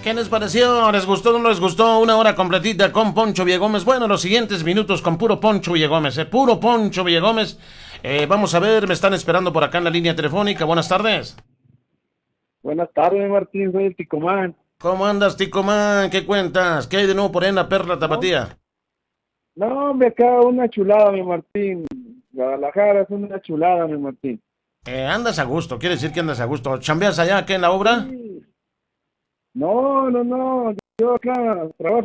¿Qué les pareció? ¿Les gustó o no les gustó? Una hora completita con Poncho Villagómez. Bueno, los siguientes minutos con puro Poncho Villagómez, puro Poncho Villagómez. Vamos a ver, me están esperando por acá en la línea telefónica. Buenas tardes. Buenas tardes, Martín, soy el Ticomán. ¿Cómo andas, Ticomán? ¿Qué cuentas? ¿Qué hay de nuevo por ahí en la Perla No, Tapatía? no, hombre, acá una chulada, mi Martín. Guadalajara es una chulada, mi Martín. Andas a gusto, quiere decir que andas a gusto. ¿Chambeas allá, qué, en la obra? Sí. No, no, no, yo acá trabajo